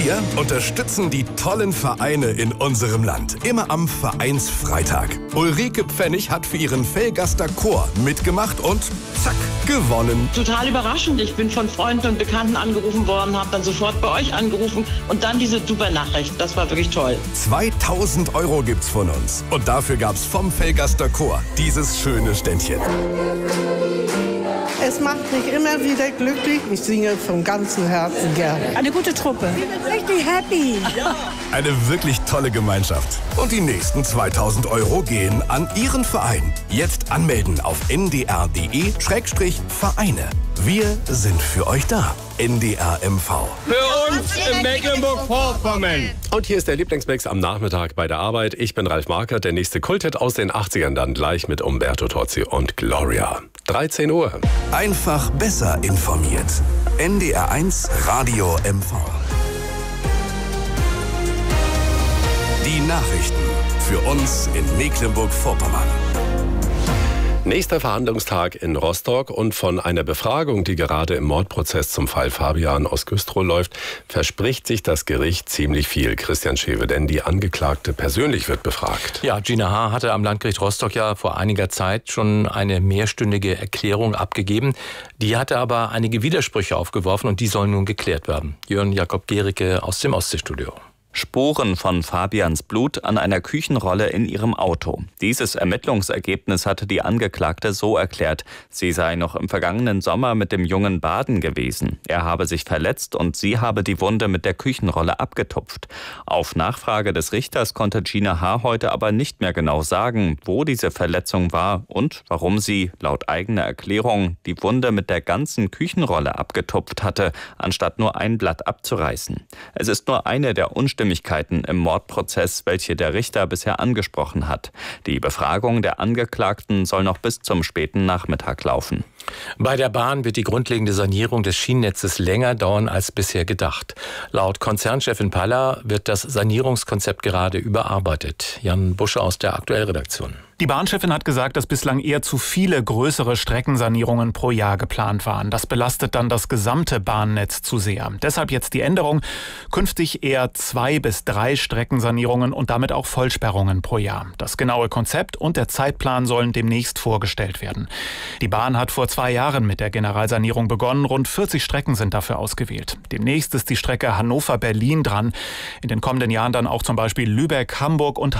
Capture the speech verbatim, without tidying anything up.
Wir unterstützen die tollen Vereine in unserem Land. Immer am Vereinsfreitag. Ulrike Pfennig hat für ihren Velgaster Chor mitgemacht und zack, gewonnen. Total überraschend. Ich bin von Freunden und Bekannten angerufen worden, habe dann sofort bei euch angerufen und dann diese super Nachricht. Das war wirklich toll. zweitausend Euro gibt's von uns. Und dafür gab's vom Velgaster Chor dieses schöne Ständchen. Es macht mich immer wieder glücklich. Ich singe von ganzem Herzen gerne. Eine gute Truppe. Ich bin richtig happy. Ja. Eine wirklich tolle Gemeinschaft. Und die nächsten zweitausend Euro gehen an Ihren Verein. Jetzt anmelden auf n d r punkt d e Schrägstrich Vereine. Wir sind für euch da. N D R M V. Für uns in Mecklenburg-Vorpommern. Und hier ist der Lieblingsmix am Nachmittag bei der Arbeit. Ich bin Ralf Markert, der nächste Kulthit aus den achtzigern dann gleich mit Umberto Tozzi und Gloria. dreizehn Uhr. Einfach besser informiert. N D R eins Radio M V. Die Nachrichten für uns in Mecklenburg-Vorpommern. Nächster Verhandlungstag in Rostock und von einer Befragung, die gerade im Mordprozess zum Fall Fabian aus Güstrow läuft, verspricht sich das Gericht ziemlich viel. Christian Schewe, denn die Angeklagte persönlich wird befragt. Ja, Gina H. hatte am Landgericht Rostock ja vor einiger Zeit schon eine mehrstündige Erklärung abgegeben. Die hatte aber einige Widersprüche aufgeworfen und die sollen nun geklärt werden. Jörn Jakob Gericke aus dem Ostseestudio. Spuren von Fabians Blut an einer Küchenrolle in ihrem Auto. Dieses Ermittlungsergebnis hatte die Angeklagte so erklärt, sie sei noch im vergangenen Sommer mit dem Jungen baden gewesen. Er habe sich verletzt und sie habe die Wunde mit der Küchenrolle abgetupft. Auf Nachfrage des Richters konnte Gina H. heute aber nicht mehr genau sagen, wo diese Verletzung war und warum sie, laut eigener Erklärung, die Wunde mit der ganzen Küchenrolle abgetupft hatte, anstatt nur ein Blatt abzureißen. Es ist nur eine der Unstimmigkeiten im Mordprozess, welche der Richter bisher angesprochen hat. Die Befragung der Angeklagten soll noch bis zum späten Nachmittag laufen. Bei der Bahn wird die grundlegende Sanierung des Schienennetzes länger dauern als bisher gedacht. Laut Konzernchefin Paller wird das Sanierungskonzept gerade überarbeitet. Jan Busche aus der Aktuellredaktion. Die Bahnchefin hat gesagt, dass bislang eher zu viele größere Streckensanierungen pro Jahr geplant waren. Das belastet dann das gesamte Bahnnetz zu sehr. Deshalb jetzt die Änderung. Künftig eher zwei bis drei Streckensanierungen und damit auch Vollsperrungen pro Jahr. Das genaue Konzept und der Zeitplan sollen demnächst vorgestellt werden. Die Bahn hat vor zwei Jahren mit der Generalsanierung begonnen. Rund vierzig Strecken sind dafür ausgewählt. Demnächst ist die Strecke Hannover-Berlin dran. In den kommenden Jahren dann auch zum Beispiel Lübeck, Hamburg und